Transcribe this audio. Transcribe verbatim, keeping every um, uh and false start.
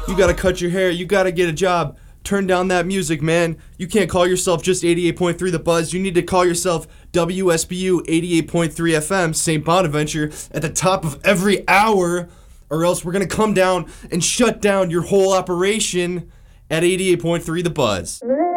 You gotta cut your hair. You gotta get a job. Turn down that music, man. You can't call yourself just eighty-eight point three The Buzz. You need to call yourself W S B U eighty-eight point three F M, Saint Bonaventure, at the top of every hour, or else we're gonna come down and shut down your whole operation at eighty-eight point three The Buzz.